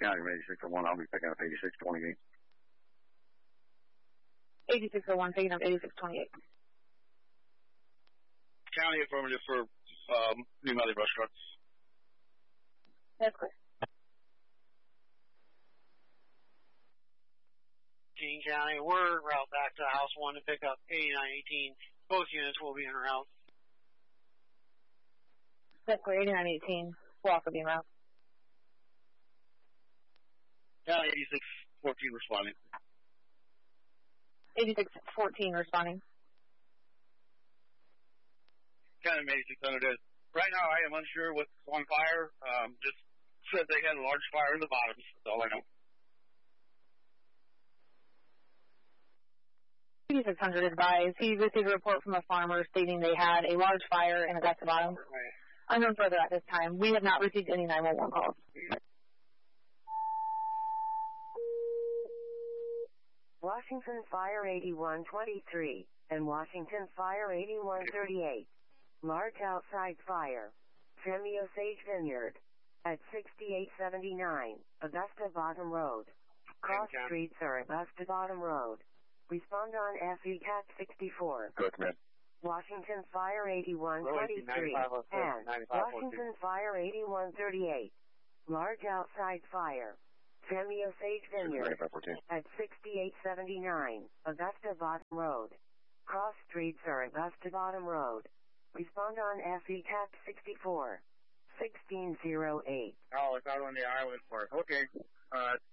County from 8601. I'll be picking up 8628. 8601, picking up 8628. County affirmative for New Medley brush trucks. That's clear. King County, we're route back to House 1 to pick up 8918. Both units will be en route. That's clear, 8918. Will also be en route. County 8614 responding. 8614 responding. County 8600 is. Right now, I am unsure what's on fire. Just said they had a large fire in the bottoms. That's all I know. 8600 advised. He received a report from a farmer stating they had a large fire in Augusta Bottom. Right. Unknown further at this time. We have not received any 911 calls. Washington Fire 8123 and Washington Fire 8138. Large outside fire. Samuel Osage Vineyard. At 6879 Augusta Bottom Road. Cross streets are Augusta Bottom Road. Respond on FE Cat 64. Good, man. Washington Fire 8123 and Washington Fire 8138. Large outside fire. Samuel Osage Vineyard. At 6879 Augusta Bottom Road. Cross streets are Augusta Bottom Road. Respond on FE Cat 64. 1608. Oh, it's out on the island part. Okay.